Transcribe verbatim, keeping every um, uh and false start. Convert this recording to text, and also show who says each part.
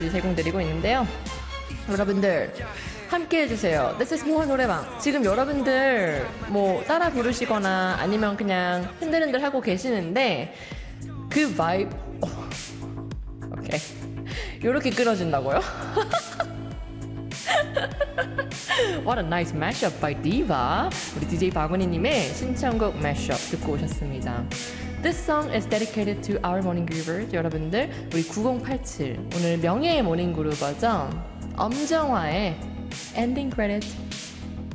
Speaker 1: 제공드리고 있는데요. 여러분들 함께 해주세요. This is more 노래방. 지금 여러분들 뭐 따라 부르시거나 아니면 그냥 흔들흔들 하고 계시는데 그 바이브 오케이 요렇게 끌어준다고요? What a nice mashup by Diva. 우리 디제이 바구니님의 신청곡 mashup 듣고 오셨습니다. This song is dedicated to our morning groovers. 여러분들 우리 구공팔칠 오늘 명예의 모닝 그루버죠. 엄정화의 ending credits.